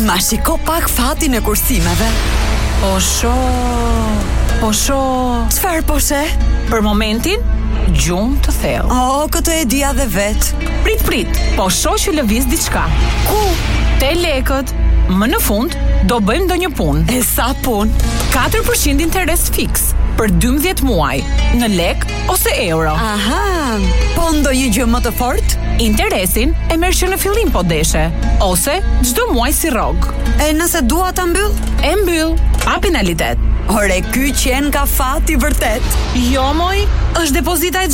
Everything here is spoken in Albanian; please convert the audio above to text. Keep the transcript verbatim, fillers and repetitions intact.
Ma shiko pak fatin e kursimeve. Po sho, po sho. Çfarë po she? Për momentin, gjumë të thellë. Oh, këtë e dia dhe vet. Prit, prit, po sho që lëviz diçka. Ku? Te lekët. Më në fund, do bëjmë ndonjë punë. E sa punë? katër përqind interes fiks për dymbëdhjetë muaj në lek ose euro. Aha, po ndonjë gjë më të fortë? Interesin e merr që në fillim po deshe, ose çdo muaj si rrog. E nëse dua ta mbyll? E mbyll, pa penalitet. Ore, ky qen ka fat i vërtet. Jo moj, është depozita e